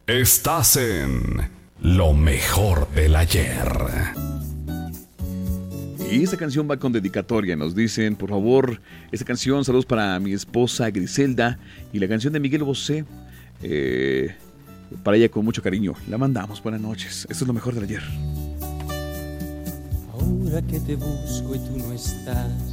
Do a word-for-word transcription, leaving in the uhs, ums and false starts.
Estás en lo mejor del ayer. Y esta canción va con dedicatoria. Nos dicen, por favor, esta canción, saludos para mi esposa Griselda. Y la canción de Miguel Bosé, eh, para ella con mucho cariño. La mandamos, buenas noches. Esto es lo mejor del ayer. Ahora que te busco y tú no estás,